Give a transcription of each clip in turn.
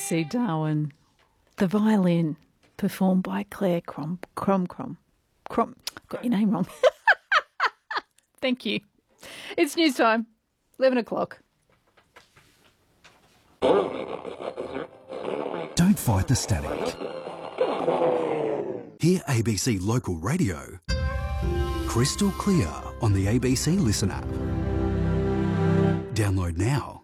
ABC Darwin. The violin, performed by Claire Crom. Got your name wrong. Thank you. It's news time, 11 o'clock. Don't fight the static. Hear ABC Local Radio crystal clear on the ABC Listen app. Download now.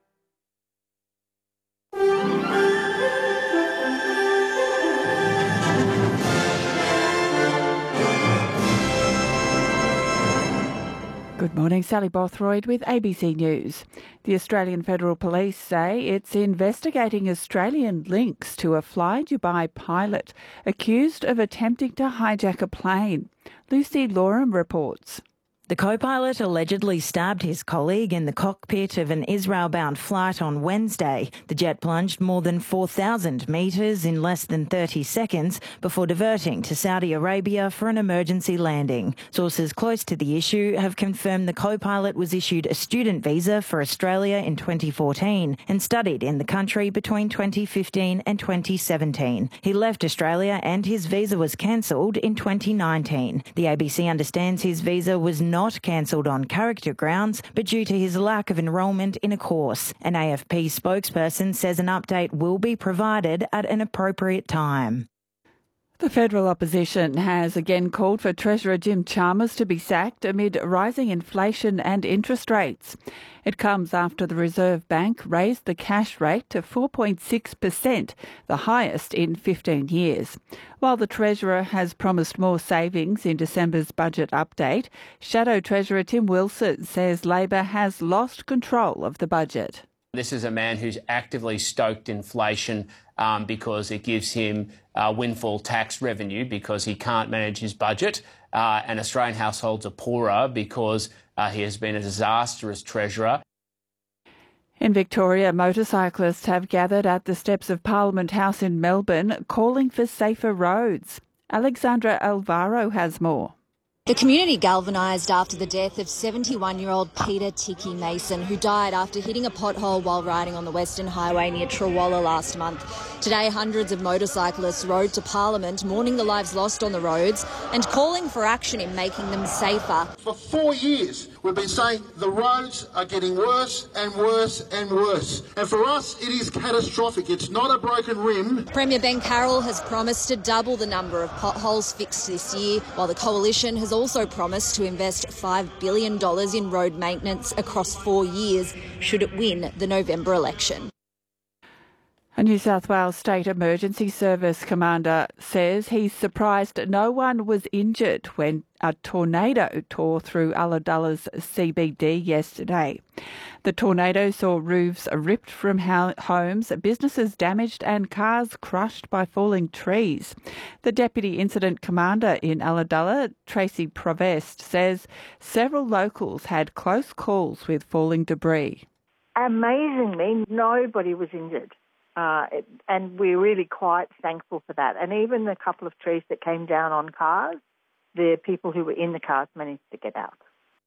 Good morning, Sally Bothroyd with ABC News. The Australian Federal Police say it's investigating Australian links to a Fly Dubai pilot accused of attempting to hijack a plane. Lucy Loram reports. The co-pilot allegedly stabbed his colleague in the cockpit of an Israel-bound flight on Wednesday. The jet plunged more than 4,000 metres in less than 30 seconds before diverting to Saudi Arabia for an emergency landing. Sources close to the issue have confirmed the co-pilot was issued a student visa for Australia in 2014 and studied in the country between 2015 and 2017. He left Australia and his visa was cancelled in 2019. The ABC understands his visa was not cancelled on character grounds, but due to his lack of enrolment in a course. An AFP spokesperson says an update will be provided at an appropriate time. The federal opposition has again called for Treasurer Jim Chalmers to be sacked amid rising inflation and interest rates. It comes after the Reserve Bank raised the cash rate to 4.6%, the highest in 15 years. While the Treasurer has promised more savings in December's budget update, Shadow Treasurer Tim Wilson says Labor has lost control of the budget. This is a man who's actively stoked inflation because it gives him windfall tax revenue because he can't manage his budget, and Australian households are poorer because he has been a disastrous treasurer. In Victoria, motorcyclists have gathered at the steps of Parliament House in Melbourne calling for safer roads. Alexandra Alvaro has more. The community galvanised after the death of 71-year-old Peter Ticky Mason, who died after hitting a pothole while riding on the Western Highway near Trawalla last month. Today, hundreds of motorcyclists rode to Parliament, mourning the lives lost on the roads and calling for action in making them safer. For 4 years, we've been saying the roads are getting worse and worse and worse. And for us, it is catastrophic. It's not a broken rim. Premier Ben Carroll has promised to double the number of potholes fixed this year, while the Coalition has also promised to invest $5 billion in road maintenance across 4 years, should it win the November election. A New South Wales State Emergency Service commander says he's surprised no one was injured when a tornado tore through Ulladulla's CBD yesterday. The tornado saw roofs ripped from homes, businesses damaged and cars crushed by falling trees. The Deputy Incident Commander in Ulladulla, Tracy Provest, says several locals had close calls with falling debris. Amazingly, nobody was injured. And we're really quite thankful for that. And even the couple of trees that came down on cars, the people who were in the cars managed to get out.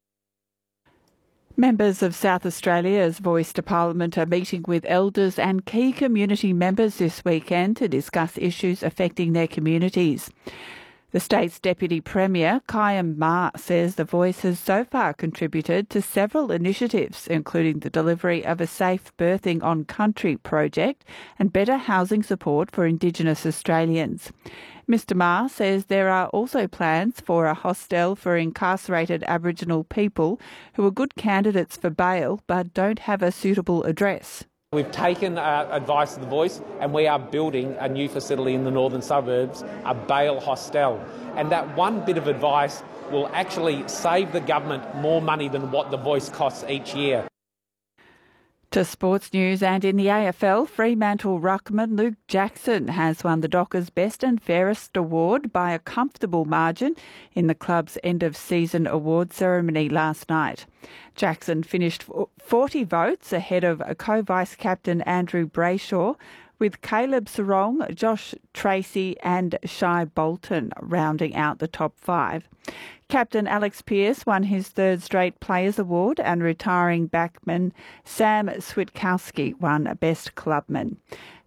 Members of South Australia's Voice to Parliament are meeting with elders and key community members this weekend to discuss issues affecting their communities. The state's Deputy Premier, Kayam Ma, says the Voice has so far contributed to several initiatives, including the delivery of a safe birthing on country project and better housing support for Indigenous Australians. Mr Ma says there are also plans for a hostel for incarcerated Aboriginal people who are good candidates for bail but don't have a suitable address. We've taken advice of the Voice and we are building a new facility in the northern suburbs, a bail hostel. And that one bit of advice will actually save the government more money than what the Voice costs each year. To sports news, and in the AFL, Fremantle ruckman Luke Jackson has won the Dockers Best and Fairest award by a comfortable margin in the club's end-of-season award ceremony last night. Jackson finished 40 votes ahead of co-vice captain Andrew Brayshaw, with Caleb Sarong, Josh Tracy and Shai Bolton rounding out the top five. Captain Alex Pearce won his third straight Players Award, and retiring backman Sam Switkowski won Best Clubman.